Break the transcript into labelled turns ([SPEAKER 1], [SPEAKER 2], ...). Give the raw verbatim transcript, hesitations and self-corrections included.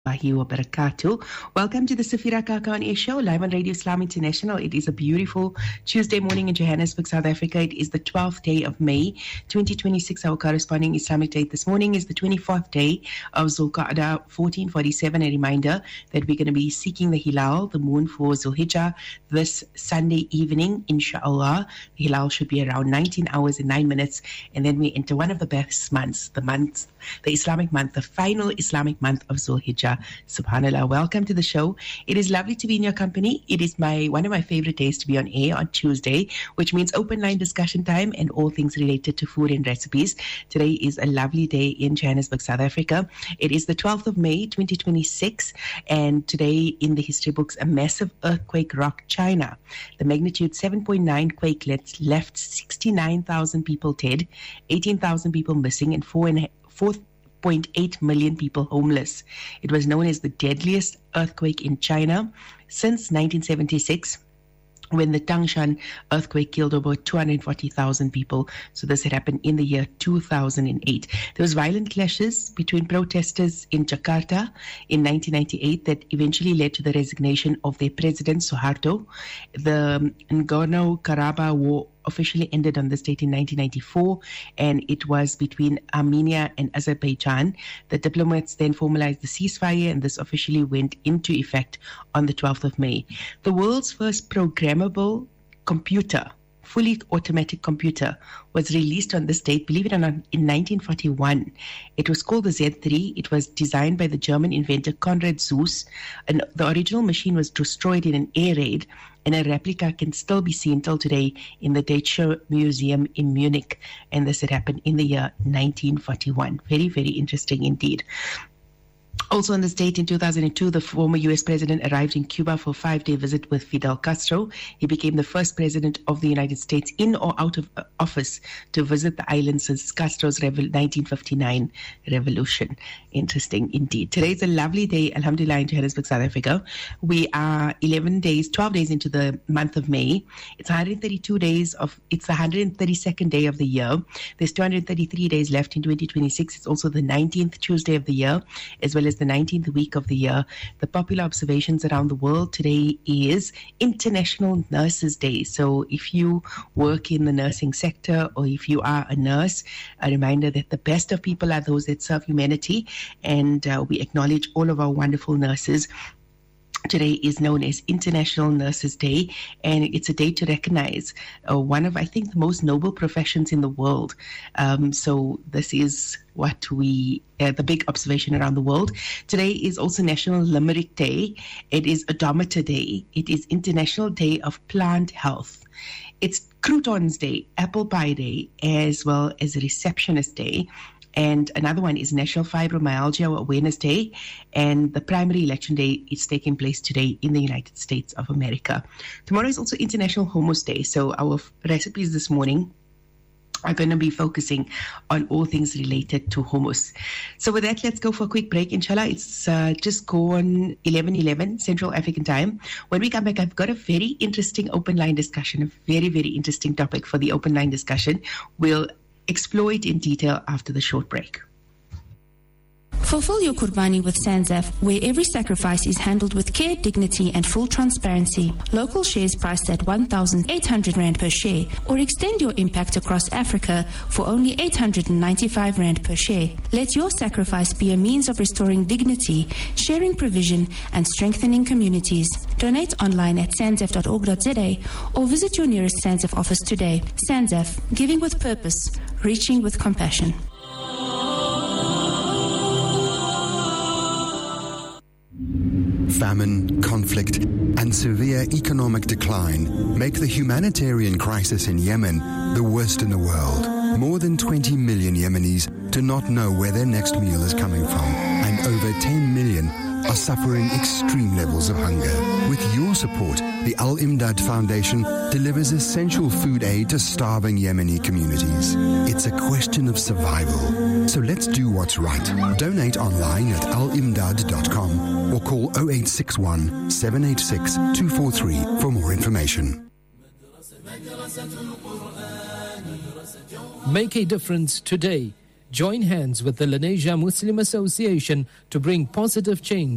[SPEAKER 1] wa barakatuh. Welcome to the Safira Kaka on Air Show, live on Radio Islam International. It is a beautiful Tuesday morning in Johannesburg, South Africa. It is the twelfth day of May, twenty twenty-six. Our corresponding Islamic date this morning is the twenty-fourth day of Zulqa'dah, fourteen forty-seven. A reminder that we're going to be seeking the Hilal, the moon for Zulhijjah, this Sunday evening, inshallah. The Hilal should be around nineteen hours and nine minutes. And then we enter one of the best months, the month, the Islamic month, the final Islamic month of Zulhijjah. Subhanallah, welcome to the show. It is lovely to be in your company. It is my one of my favorite days to be on air on Tuesday, which means open line discussion time and all things related to food and recipes. Today is a lovely day in Johannesburg, South Africa. It is the twelfth of May, twenty twenty-six, and today in the history books, a massive earthquake rocked China. The magnitude seven point nine quake left sixty-nine thousand people dead, eighteen thousand people missing, and four and four. zero point eight million people homeless. It was known as the deadliest earthquake in China since nineteen seventy-six, when the Tangshan earthquake killed over two hundred forty thousand people. So this had happened in the year two thousand eight. There was violent clashes between protesters in Jakarta in nineteen ninety-eight that eventually led to the resignation of their president, Suharto. The Nagorno-Karabakh war officially ended on this date in nineteen ninety-four, and it was between Armenia and Azerbaijan. The diplomats then formalized the ceasefire, and this officially went into effect on the twelfth of May. The world's first programmable computer, fully automatic computer, was released on this date, believe it or not, in nineteen forty-one. It was called the Z three. It was designed by the German inventor Konrad Zuse, and the original machine was destroyed in an air raid, and a replica can still be seen till today in the Deutsche Museum in Munich, and this had happened in the year nineteen forty-one. Very, very interesting indeed. Also on this date in two thousand two, the former U S president arrived in Cuba for a five-day visit with Fidel Castro. He became the first president of the United States in or out of office to visit the island since Castro's nineteen fifty-nine revolution. Interesting indeed. Today is a lovely day, alhamdulillah, in Johannesburg, South Africa. We are eleven days, twelve days into the month of May. It's one hundred thirty-two days of, it's the one hundred thirty-second day of the year. There's two hundred thirty-three days left in twenty twenty-six. It's also the nineteenth Tuesday of the year, as well as the nineteenth week of the year. The popular observations around the world today is International Nurses Day. So if you work in the nursing sector, or if you are a nurse, a reminder that the best of people are those that serve humanity, and uh, we acknowledge all of our wonderful nurses. Today is known as International Nurses Day, and it's a day to recognize uh, one of, I think, the most noble professions in the world. Um, so this is what we, uh, the big observation around the world. Today is also National Limerick Day. It is Odometer Day. It is International Day of Plant Health. It's Croutons Day, Apple Pie Day, as well as Receptionist Day. And another one is National Fibromyalgia Awareness Day, and the primary election day is taking place today in the United States of America. Tomorrow is also International Hummus Day, so our f- recipes this morning are going to be focusing on all things related to hummus. So with that, let's go for a quick break, inshallah. It's uh, just gone eleven eleven Central African time. When we come back, I've got a very interesting open line discussion, a very, very interesting topic for the open line discussion. We'll explore it in detail after the short break.
[SPEAKER 2] Fulfill your Qurbani with Sanzaf, where every sacrifice is handled with care, dignity and full transparency. Local shares priced at one thousand eight hundred rand per share, or extend your impact across Africa for only eight hundred ninety-five rand per share. Let your sacrifice be a means of restoring dignity, sharing provision and strengthening communities. Donate online at sanzaf dot org dot z a or visit your nearest Sanzaf office today. Sanzaf, giving with purpose, reaching with compassion.
[SPEAKER 3] Famine, conflict, and severe economic decline make the humanitarian crisis in Yemen the worst in the world. More than twenty million Yemenis do not know where their next meal is coming from, and over ten million are suffering extreme levels of hunger. With your support, the Al-Imdad Foundation delivers essential food aid to starving Yemeni communities. It's a question of survival. So let's do what's right. Donate online at al imdad dot com or call oh eight six one, seven eight six, two four three for more information.
[SPEAKER 4] Make a difference today. Join hands with the Lenasia Muslim Association to bring positive change